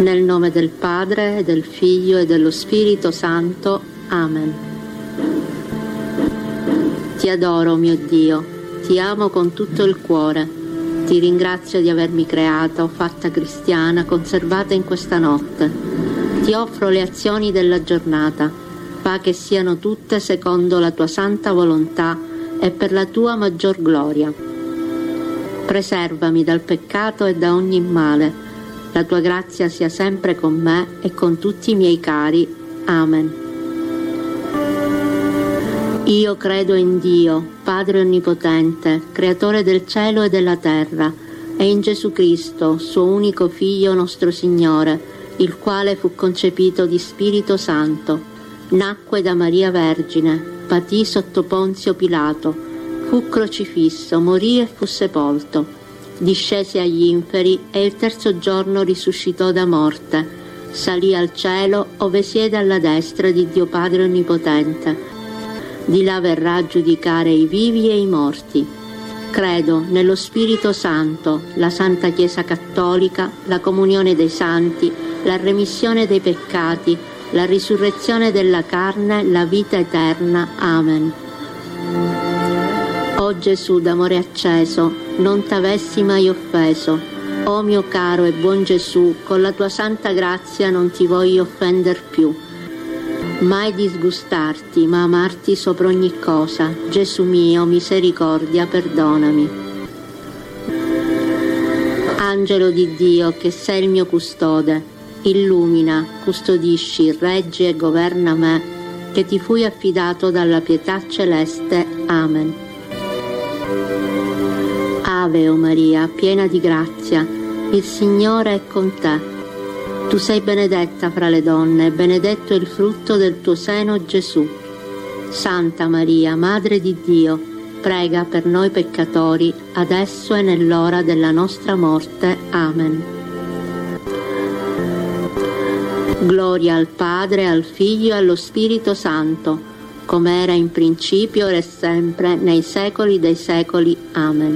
Nel nome del Padre, e del Figlio, e dello Spirito Santo. Amen. Ti adoro, mio Dio, ti amo con tutto il cuore. Ti ringrazio di avermi creata, fatta cristiana, conservata in questa notte. Ti offro le azioni della giornata. Fa che siano tutte secondo la tua santa volontà e per la tua maggior gloria. Preservami dal peccato e da ogni male. La tua grazia sia sempre con me e con tutti i miei cari. Amen. Io credo in Dio, Padre Onnipotente, Creatore del cielo e della terra, e in Gesù Cristo, suo unico Figlio, nostro Signore, il quale fu concepito di Spirito Santo, nacque da Maria Vergine, patì sotto Ponzio Pilato, fu crocifisso, morì e fu sepolto. Discese agli inferi e il terzo giorno risuscitò da morte. Salì al cielo, ove siede alla destra di Dio Padre Onnipotente. Di là verrà a giudicare i vivi e i morti. Credo nello Spirito Santo, la Santa Chiesa Cattolica, la comunione dei santi, la remissione dei peccati, la risurrezione della carne, la vita eterna. Amen. O Gesù d'amore acceso, non t'avessi mai offeso. O mio caro e buon Gesù, con la tua santa grazia non ti voglio offender più. Mai disgustarti, ma amarti sopra ogni cosa. Gesù mio, misericordia, perdonami. Angelo di Dio, che sei il mio custode, illumina, custodisci, reggi e governa me, che ti fui affidato dalla pietà celeste. Amen. Ave o Maria, piena di grazia, il Signore è con te. Tu sei benedetta fra le donne, e benedetto è il frutto del tuo seno, Gesù. Santa Maria, Madre di Dio, prega per noi peccatori, adesso e nell'ora della nostra morte. Amen. Gloria al Padre, al Figlio e allo Spirito Santo, come era in principio, ora e sempre, nei secoli dei secoli. Amen.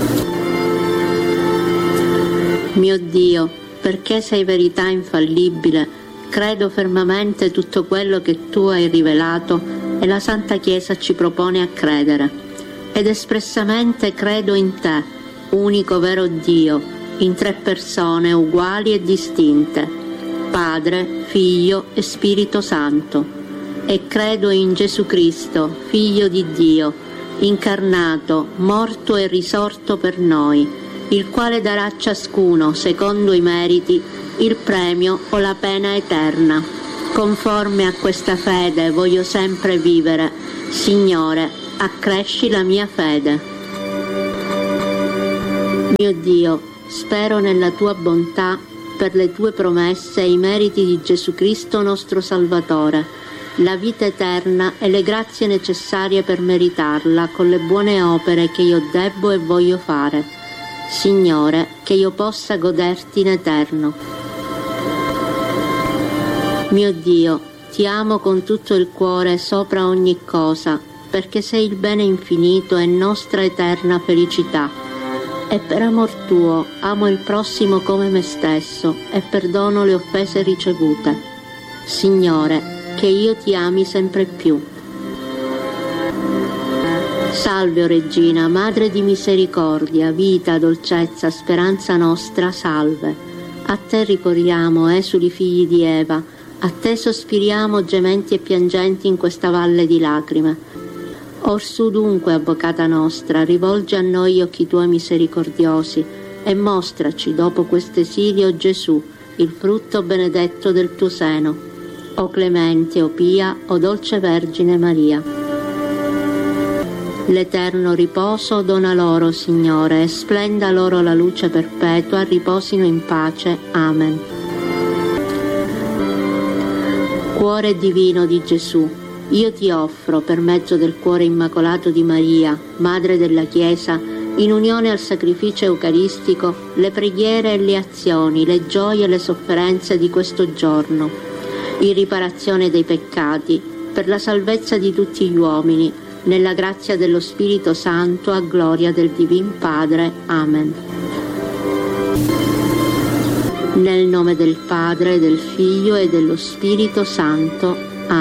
Mio Dio, perché sei verità infallibile, credo fermamente tutto quello che tu hai rivelato e la Santa Chiesa ci propone a credere. Ed espressamente credo in te, unico vero Dio, in tre persone uguali e distinte, Padre, Figlio e Spirito Santo. E credo in Gesù Cristo, Figlio di Dio, incarnato, morto e risorto per noi, il quale darà a ciascuno, secondo i meriti, il premio o la pena eterna. Conforme a questa fede voglio sempre vivere. Signore, accresci la mia fede. Mio Dio, spero nella tua bontà, per le tue promesse e i meriti di Gesù Cristo nostro Salvatore, la vita eterna e le grazie necessarie per meritarla con le buone opere che io debbo e voglio fare. Signore, che io possa goderti in eterno. Mio Dio, ti amo con tutto il cuore sopra ogni cosa, perché sei il bene infinito e nostra eterna felicità. E per amor tuo amo il prossimo come me stesso e perdono le offese ricevute. Signore, che io ti ami sempre più. Salve, o Regina, Madre di misericordia, vita, dolcezza, speranza nostra, salve. A te ricorriamo, esuli figli di Eva, a te sospiriamo gementi e piangenti in questa valle di lacrime. Orsù dunque, Avvocata nostra, rivolgi a noi gli occhi tuoi misericordiosi e mostraci, dopo questo esilio, Gesù, il frutto benedetto del tuo seno. O clemente, o pia, o dolce Vergine Maria. L'eterno riposo dona loro, Signore, e splenda loro la luce perpetua, riposino in pace. Amen. Cuore divino di Gesù, io ti offro, per mezzo del cuore immacolato di Maria, Madre della Chiesa, in unione al sacrificio eucaristico, le preghiere e le azioni, le gioie e le sofferenze di questo giorno, in riparazione dei peccati, per la salvezza di tutti gli uomini, nella grazia dello Spirito Santo, a gloria del Divin Padre. Amen. Nel nome del Padre, del Figlio e dello Spirito Santo.